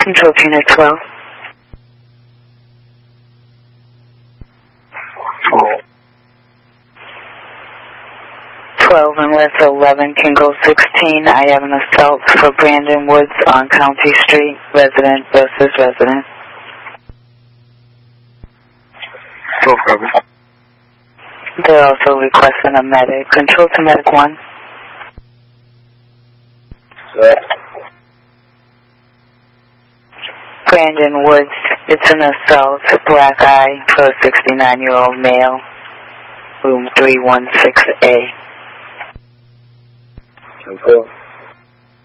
Control to Unit 12. 12 and with 11 can go 16. I have an assault for Brandon Woods on County Street, resident versus resident. No problem. They're also requesting a medic. Control to Medic 1. Brandon Woods, it's an assault, black eye for a 69-year-old male, room 316A. Control.